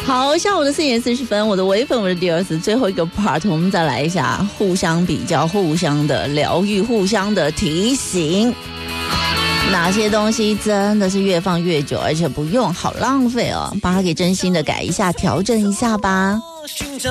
好，下午的4点40分，我的微粉，我的第二次最后一个 part， 我们再来一下互相比较、互相的疗愈、互相的提醒。哪些东西真的是越放越久，而且不用，好浪费哦，把它给真心的改一下、调整一下吧。